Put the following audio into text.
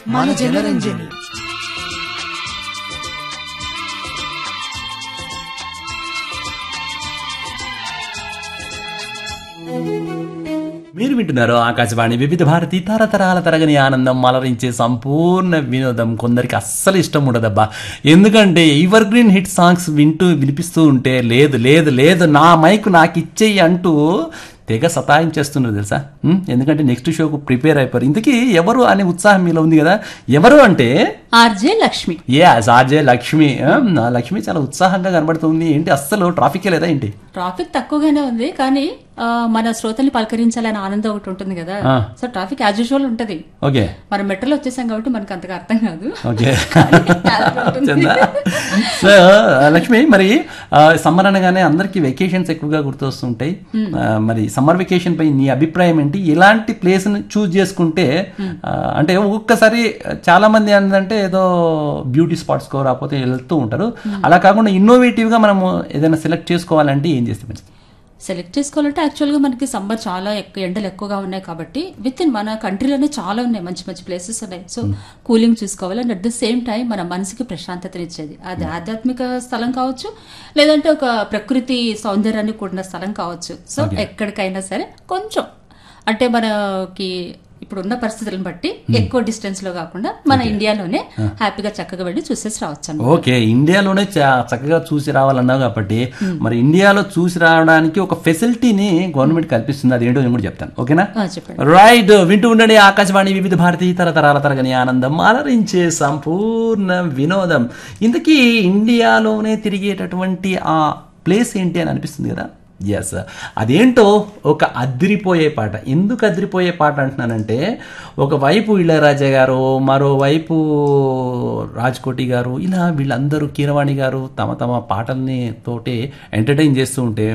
మన జనరంజని. మీరు వింటున్నారు ఆకాశవాణి వివిధ భారతి తరతరాల తరగని ఆనందం అలరించే సంపూర్ణ వినోదం. కొందరికి అస్సలు ఇష్టం ఉండదబ్బా, ఎందుకంటే ఎవర్ గ్రీన్ హిట్ సాంగ్స్ వినిపిస్తూ ఉంటే లేదు లేదు లేదు నా మైక్ నాకు ఇచ్చేయి అంటూ తెగ సతాయించేస్తున్నారు తెలుసా. ఎందుకంటే నెక్స్ట్ షోకు ప్రిపేర్ అయిపోయారు. ఇంతకీ ఎవరు అనే ఉత్సాహం మీలో ఉంది కదా. ఎవరు అంటే ఆర్జే లక్ష్మి. ఆర్జే లక్ష్మి. లక్ష్మి చాలా ఉత్సాహంగా కనబడుతుంది. ఏంటి అస్సలు ట్రాఫిక్ లేదా ఏంటి? ట్రాఫిక్ తక్కువగానే ఉంది, కానీ మన శ్రోతల్ని పలకరించాలని ఆనందం ఒకటి ఉంటుంది కదా. సో ట్రాఫిక్ యాజ్ యూజువల్ ఉంటది. ఓకే, మనం మెట్రోలో వచ్చేసాం కాబట్టి మనకు అంతగా అర్థం కాదు. ఓకే. సో లక్ష్మి, మరి సమ్మర్ అనగానే అందరికి వెకేషన్స్ ఎక్కువగా గుర్తొస్తుంటాయి. మరి సమ్మర్ వెకేషన్ పై నీ అభిప్రాయం ఏంటి? ఎలాంటి ప్లేస్ ని చూజ్ చేసుకుంటే అంటే ఒక్కొక్కసారి చాలా మంది ఏంటంటే ఏదో బ్యూటీ స్పాట్స్ కో రాకపోతే వెళ్తూ ఉంటారు. అలా కాకుండా ఇన్నోవేటివ్ గా మనము ఏదైనా సెలెక్ట్ చేసుకోవాలంటే ఏం చేస్తే మంచిది? సెలెక్ట్ చేసుకోవాలంటే యాక్చువల్గా మనకి సమ్మర్ చాలా ఎండలు ఎక్కువగా ఉన్నాయి కాబట్టి విత్ ఇన్ మన కంట్రీలోనే చాలా ఉన్నాయి, మంచి మంచి ప్లేసెస్ ఉన్నాయి. సో కూలింగ్ చూసుకోవాలి and at the same time మన మనసుకి ప్రశాంతతనిచ్చేది. అది ఆధ్యాత్మిక స్థలం కావచ్చు, లేదంటే ఒక ప్రకృతి సౌందర్యాన్ని కూడిన స్థలం కావచ్చు. సో ఎక్కడికైనా సరే కొంచెం అంటే మనకి ఇప్పుడున్న పరిస్థితులను బట్టి ఎక్కువ డిస్టెన్స్ లో కాకుండా మన ఇండియాలోనే హ్యాపీగా చక్కగా వెళ్ళి చూసేసి రావచ్చు. ఓకే, ఇండియాలోనే చక్కగా చూసి రావాలన్నావు కాబట్టి మరి ఇండియాలో చూసి రావడానికి ఒక ఫెసిలిటీని గవర్నమెంట్ కల్పిస్తుంది. అది ఏంటో నేను కూడా చెప్తాను. ఓకేనా? చెప్పండి. రైట్, వింటూ ఉండండి ఆకాశవాణి వివిధ భారతి తరతరాల తరగని ఆనందం అలరించే సంపూర్ణ వినోదం. ఇంతకీ ఇండియాలోనే తిరిగేటటువంటి ఆ ప్లేస్ ఏంటి అని అనిపిస్తుంది కదా. ఎస్, అదేంటో ఒక అదిరిపోయే పాట. ఎందుకు అదిరిపోయే పాట అంటున్నానంటే, ఒకవైపు ఇళయరాజా గారు, మరోవైపు రాజ్కోటి గారు, ఇలా వీళ్ళందరూ కీరవాణి గారు తమ తమ పాటల్ని తోటి ఎంటర్టైన్ చేస్తూ ఉంటే